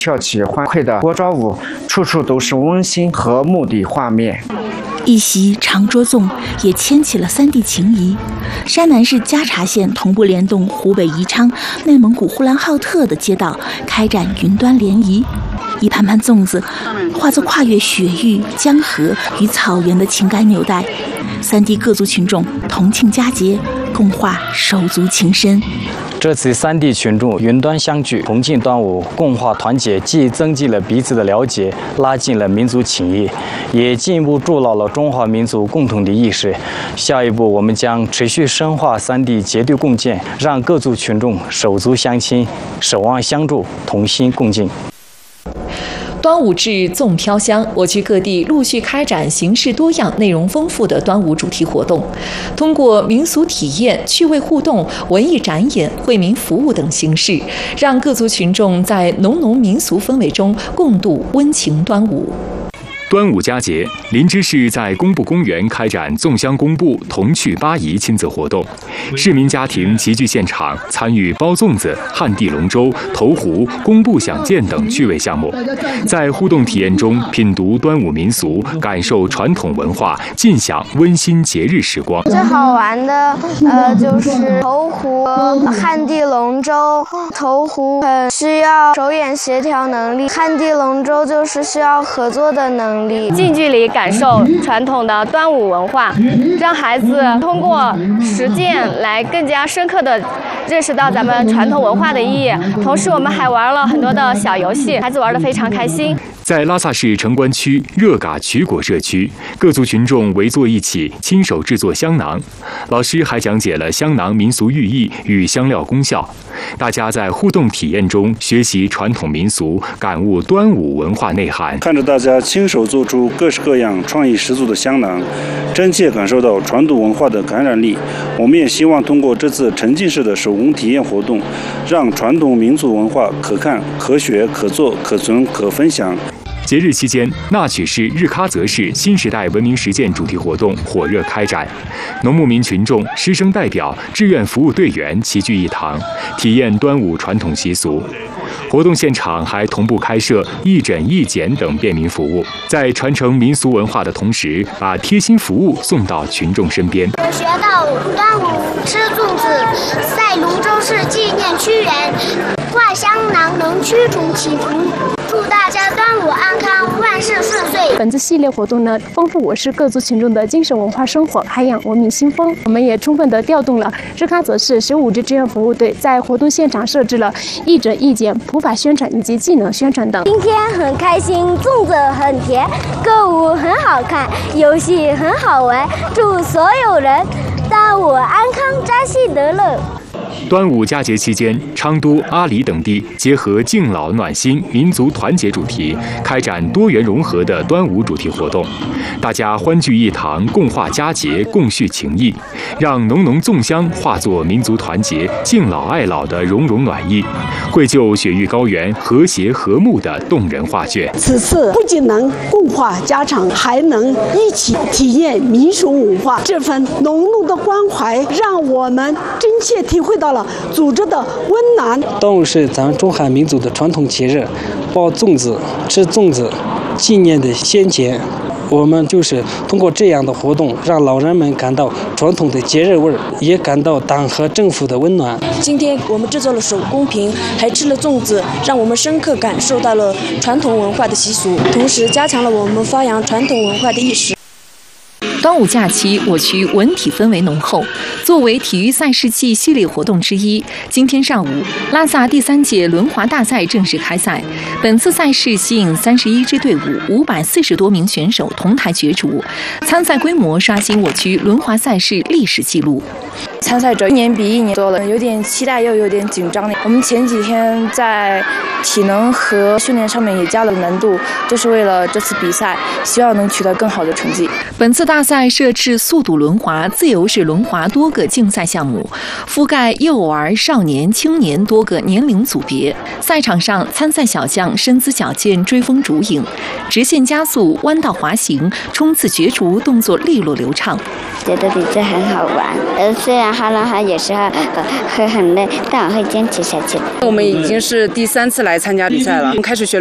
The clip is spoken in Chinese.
跳起欢快的锅庄舞，处处都是温馨和目的画面。 一席长桌粽也牵起了三地情谊。山南市嘉茶县同步联动湖北宜昌、内蒙古呼兰浩特的街道，开展云端联谊。一盘盘粽子化作跨越雪域、江河与草原的情感纽带，三地各族群众同庆佳节，共话手足情深。 这次三地群众云端相聚，同庆端午，共话团结，既增进了彼此的了解，拉近了民族情谊，也进一步筑牢了中华民族共同的意识。下一步，我们将持续深化三地结对共建，让各族群众手足相亲，守望相助，同心共进。 端午至，粽飘香，我区各地陆续开展形式多样、内容丰富的端午主题活动，通过民俗体验、趣味互动、文艺展演、惠民服务等形式，让各族群众在浓民俗氛围中共度温情端午。 端午佳节，林芝市在工部公园开展粽香公布、童趣八仪亲子活动，市民家庭齐聚现场，参与包粽子、旱地龙舟、投壶、工部响箭等趣味项目，在互动体验中品读端午民俗，感受传统文化，尽享温馨节日时光。 最好玩的就是投壶、旱地龙舟。投壶很需要手眼协调能力，旱地龙舟就是需要合作的能力。 近距离感受传统的端午文化，让孩子通过实践来更加深刻地认识到咱们传统文化的意义。同时，我们还玩了很多的小游戏，孩子玩得非常开心。 在拉萨市城关区热嘎曲果社区，各族群众围坐一起，亲手制作香囊。老师还讲解了香囊民俗寓意与香料功效。大家在互动体验中学习传统民俗，感悟端午文化内涵。 看着大家亲手做出各式各样创意十足的香囊，真切感受到传统文化的感染力。我们也希望通过这次沉浸式的手工体验活动，让传统民族文化可看、可学、可做、可存、可分享。 节日期间，纳曲市日喀则市新时代文明实践主题活动火热开展，农牧民群众、师生代表、志愿服务队员齐聚一堂，体验端午传统习俗。活动现场还同步开设义诊、义检等便民服务，在传承民俗文化的同时，把贴心服务送到群众身边。 我学到端午吃粽子，赛龙舟是纪念屈原，画香囊能驱虫祈福。祝大家端午安康，万事顺遂。 本次系列活动呢，丰富我市各族群众的精神文化生活，涵养文明新风。我们也充分地调动了日喀则市15支志愿服务队，在活动现场设置了义诊、义检、普法宣传以及技能宣传等。 今天很开心，粽子很甜，歌舞很好看，游戏很好玩。祝所有人端午安康，扎西得乐。 端午佳节期间，昌都、阿里等地结合敬老暖心、民族团结主题，开展多元融合的端午主题活动。大家欢聚一堂，共话佳节，共叙情谊，让浓粽香化作民族团结、敬老爱老的融暖意，绘就雪域高原和谐和睦的动人画卷。 此次不仅能共话家常，还能一起体验民俗文化，这份浓的关怀，让我们真切体会到了组织的温暖。 端午是咱们中华民族的传统节日，包粽子、吃粽子，纪念的先贤。我们就是通过这样的活动，让老人们感到传统的节日味儿，也感到党和政府的温暖。 今天我们制作了手工品，还吃了粽子，让我们深刻感受到了传统文化的习俗，同时加强了我们发扬传统文化的意识。 端午假期，我区文体氛围浓厚。作为体育赛事季系列活动之一，今天上午，拉萨第3届轮滑大赛正式开赛。本次赛事吸引31支队伍、540多名选手同台角逐，参赛规模刷新我区轮滑赛事历史纪录。 参赛者一年比一年多了，有点期待又有点紧张。我们前几天在体能和训练上面也加了难度，就是为了这次比赛，希望能取得更好的成绩。 本次大赛设置速度轮滑、自由式轮滑多个竞赛项目，覆盖幼儿、少年、青年多个年龄组别。赛场上，参赛小将身姿矫健、追风逐影，直线加速、弯道滑行、冲刺角逐动作利落流畅。 觉得比赛很好玩。虽然哈拉哈也是会很累，但我会坚持下去。 我们已经是第3次来参加比赛了，开始学